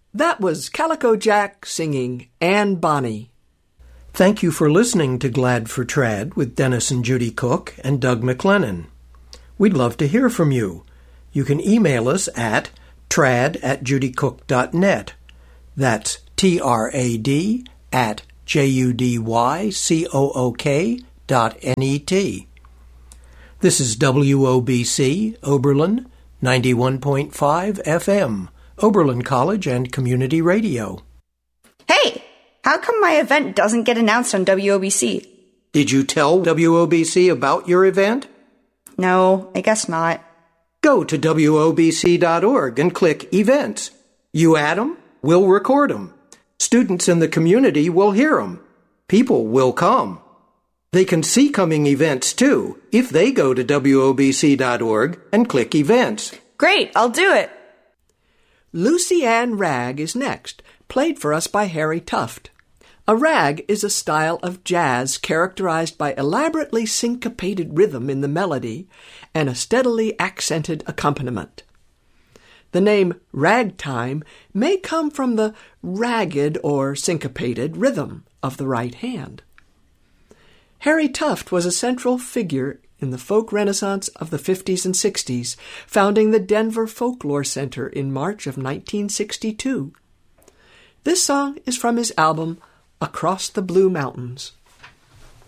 That was Calico Jack singing Anne Bonny. Thank you for listening to Glad for Trad with Dennis and Judy Cook and Doug McLennan. We'd love to hear from you. You can email us at trad@judycook.net. That's trad@judycook.net. This is WOBC, Oberlin, 91.5 FM, Oberlin College and Community Radio. Hey, how come my event doesn't get announced on WOBC? Did you tell WOBC about your event? No, I guess not. Go to WOBC.org and click Events. You add them, we'll record them. Students in the community will hear them. People will come. They can see coming events, too, if they go to WOBC.org and click Events. Great, I'll do it. Lucy Ann Rag is next, played for us by Harry Tuft. A rag is a style of jazz characterized by elaborately syncopated rhythm in the melody and a steadily accented accompaniment. The name ragtime may come from the ragged or syncopated rhythm of the right hand. Harry Tuft was a central figure in the folk renaissance of the 50s and 60s, founding the Denver Folklore Center in March of 1962. This song is from his album Across the Blue Mountains.